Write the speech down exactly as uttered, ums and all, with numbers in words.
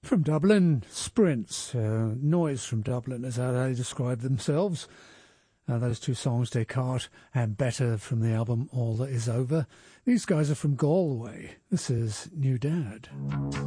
From Dublin, Sprints, uh, Noise from Dublin is how they describe themselves. Uh, those two songs, Descartes and Better, from the album All That Is Over. These guys are from Galway. This is New Dad.